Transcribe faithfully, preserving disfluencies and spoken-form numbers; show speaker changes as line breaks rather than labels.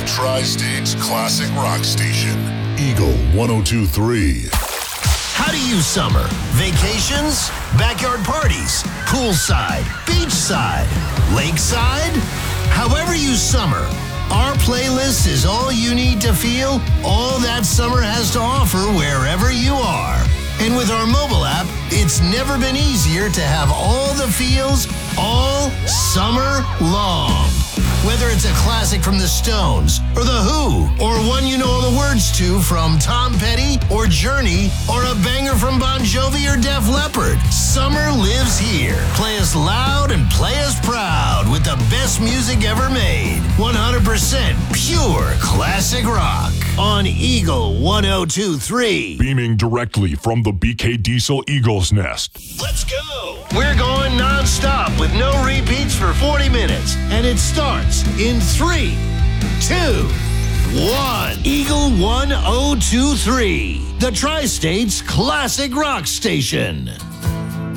Tri-State's classic rock station, Eagle one oh two point three.
How do you summer? Vacations? Backyard parties? Poolside? Beachside? Lakeside? However you summer, our playlist is all you need to feel all that summer has to offer wherever you are. And with our mobile app, it's never been easier to have all the feels all summer long. Whether it's a classic from the Stones, or The Who, or one you know all the words to from Tom Petty, or Journey, or a banger from Bon Jovi or Def Leppard, summer lives here. Play us loud and play us proud with the best music ever made. one hundred percent pure classic rock on Eagle one oh two point three.
Beaming directly from the B K Diesel Eagle's Nest.
Let's go! We're going non-stop with no repeats for forty minutes, and it starts in three, two, one. Eagle one oh two point three, the Tri-State's classic rock station.